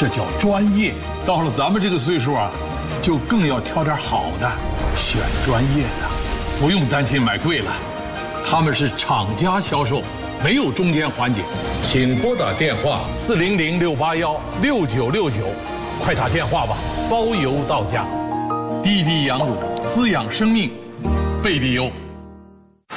这叫专业。到了咱们这个岁数啊，就更要挑点好的，选专业的，不用担心买贵了。他们是厂家销售，没有中间环节。请拨打电话400-681-6969，快打电话吧，包邮到家。滴滴羊乳滋养生命，贝蒂优。